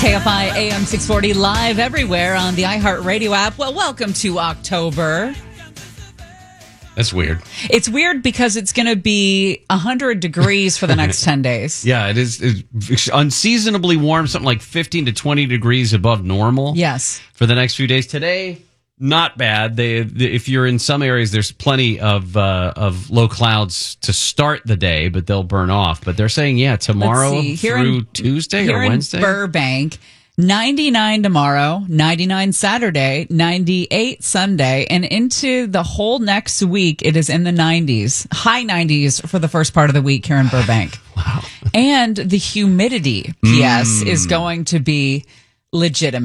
KFI AM 640 live everywhere on the iHeartRadio app. Well, welcome to October. That's weird. It's weird because it's going to be 100 degrees for the next 10 days. Yeah, it is. It's unseasonably warm, something like 15 to 20 degrees above normal. Yes. For the next few days. Today, not bad. If you're in some areas, there's plenty of low clouds to start the day, but they'll burn off. But they're saying, tomorrow through Tuesday or Wednesday. Here in Burbank, 99 tomorrow, 99 Saturday, 98 Sunday, and into the whole next week, it is in the 90s, high 90s for the first part of the week here in Burbank. Wow. And the humidity, P.S., is going to be legitimate.